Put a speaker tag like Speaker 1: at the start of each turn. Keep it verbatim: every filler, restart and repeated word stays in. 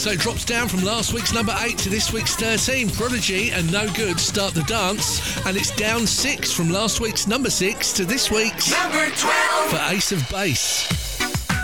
Speaker 1: also drops down from last week's number eight to this week's thirteen. Prodigy and No Good Start the Dance, and it's down six from last week's number six to this week's
Speaker 2: number twelve
Speaker 1: for Ace of Base.